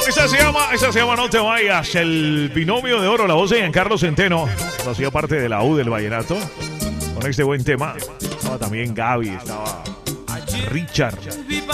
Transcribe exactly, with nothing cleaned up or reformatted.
Esa se llama, esa se llama No te vayas. El binomio de oro, la voz de Giancarlo Centeno. Hacía parte de la U del vallenato. Con este buen tema. Estaba también Gaby, estaba Richard.